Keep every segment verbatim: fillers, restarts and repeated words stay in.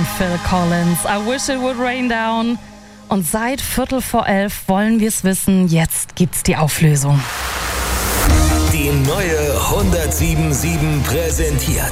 Phil Collins, I Wish It Would Rain Down. Und seit Viertel vor elf wollen wir es wissen, jetzt gibt's die Auflösung. Die neue hundertsieben Komma sieben präsentiert.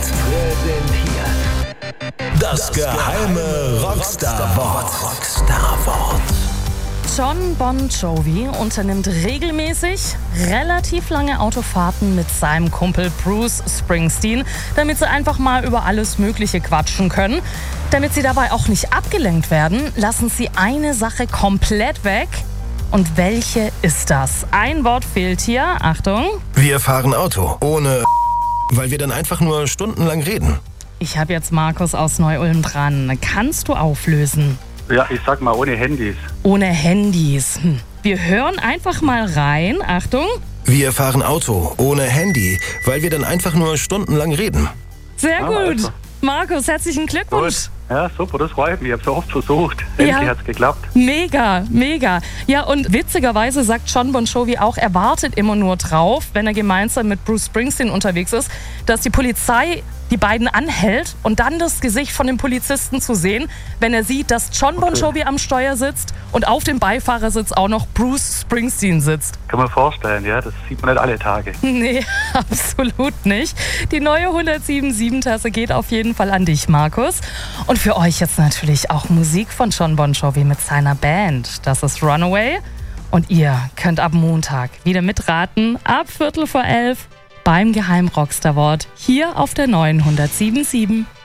Das geheime Rockstar-Wort. Rockstar-Wort. Jon Bon Jovi unternimmt regelmäßig relativ lange Autofahrten mit seinem Kumpel Bruce Springsteen, damit sie einfach mal über alles Mögliche quatschen können. Damit sie dabei auch nicht abgelenkt werden, lassen sie eine Sache komplett weg. Und welche ist das? Ein Wort fehlt hier. Achtung. Wir fahren Auto, ohne weil wir dann einfach nur stundenlang reden. Ich habe jetzt Markus aus Neu-Ulm dran. Kannst du auflösen? Ja, ich sag mal ohne Handys. Ohne Handys. Hm. Wir hören einfach mal rein. Achtung. Wir fahren Auto, ohne Handy, weil wir dann einfach nur stundenlang reden. Sehr Ah, gut. also. Markus, herzlichen Glückwunsch. Gut. Ja, super, das freut mich. Ich habe so oft versucht. Endlich Ja. hat's geklappt. Mega, mega. Ja, und witzigerweise sagt Jon Bon Jovi auch, er wartet immer nur drauf, wenn er gemeinsam mit Bruce Springsteen unterwegs ist, dass die Polizei die beiden anhält und dann das Gesicht von dem Polizisten zu sehen, wenn er sieht, dass Jon Bon Jovi am Steuer sitzt und auf dem Beifahrersitz auch noch Bruce Springsteen sitzt. Kann man vorstellen, ja, das sieht man nicht alle Tage. Nee, absolut nicht. Die neue hundertsieben Komma sieben Tasse geht auf jeden Fall an dich, Markus. Und für euch jetzt natürlich auch Musik von Jon Bon Jovi mit seiner Band. Das ist Runaway. Und ihr könnt ab Montag wieder mitraten, ab Viertel vor elf beim Geheim Rockstar-Wort hier auf der neuen hundertsieben Komma sieben.